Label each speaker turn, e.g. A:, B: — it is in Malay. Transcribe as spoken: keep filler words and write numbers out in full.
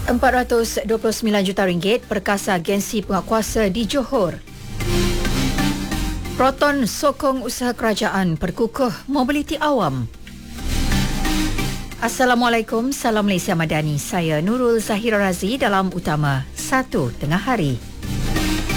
A: empat ratus dua puluh sembilan juta ringgit perkasa agensi penguatkuasa di Johor. Proton sokong usaha kerajaan perkukuh mobiliti awam. Assalamualaikum, salam Malaysia Madani. Saya Nurul Zahira Razi dalam Utama satu Tengah Hari.